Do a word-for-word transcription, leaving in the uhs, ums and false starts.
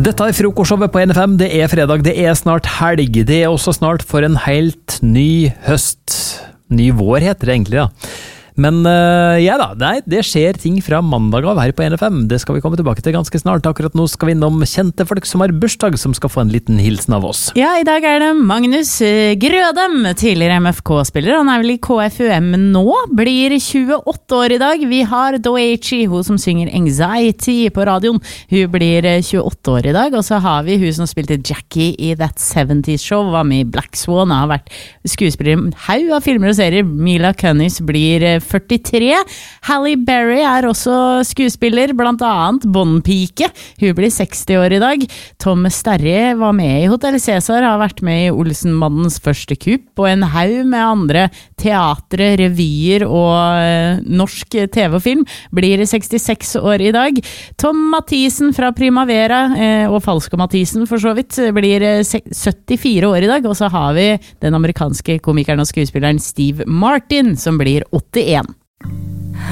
Dette er frokostshowet på N F M. Det er fredag, det er snart helg. Det er også snart for en helt ny høst. Ny vår heter det egentlig, da. Men uh, ja da, nei, det skjer ting fra mandag av her på N F M. Det skal vi komme tilbake til ganske snart. Akkurat nå skal vi innom kjente folk som har bursdag, som skal få en liten hilsen av oss. Ja, i dag er det Magnus Grødem, tidligere M F K-spiller. Han er vel i K F U M nå, blir tjueåtte år i dag. Vi har Doechi, hun som synger Anxiety på radioen. Hun blir tjueåtte år i dag, og så har vi hun som spilte Jackie i That seventies Show, var med i Black Swan, har vært skuespiller i haug av filmer og serier. Mila Kunis blir førtitre. Halle Berry er også skuespiller, blant annet Bondpike. Hun blir seksti år i dag. Tom Sterre var med i Hotel Cæsar, har vært med i Olsenmannens første kupp, og en haug med andre teatre, revyer og norsk T V og film. Blir sekstiseks år i dag. Tom Mathisen fra Primavera, og Falsko Mathisen for så vidt, blir syttifire år i dag. Og så har vi den amerikanske komikeren og skuespilleren Steve Martin, som blir åttien.